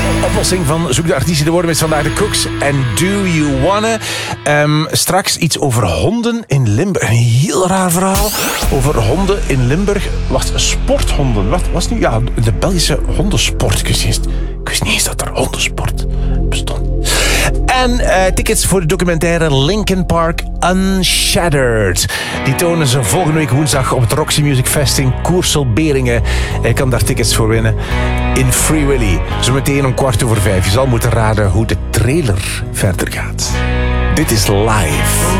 Oplossing van Zoek de Artiesten. De woorden met vandaag de Cooks en Do You Wanna. Straks iets over honden in Limburg. Een heel raar verhaal over honden in Limburg. Wacht, sporthonden. Wat was nu? Ja, de Belgische hondensport. Ik wist niet eens dat er hondensport bestond. En tickets voor de documentaire Linkin Park Unshattered. Die tonen ze volgende week woensdag op het Roxy Music Fest in Koersel-Beringen. Je kan daar tickets voor winnen in Free Willy. Zometeen om 5:15. Je zal moeten raden hoe de trailer verder gaat. Dit is live.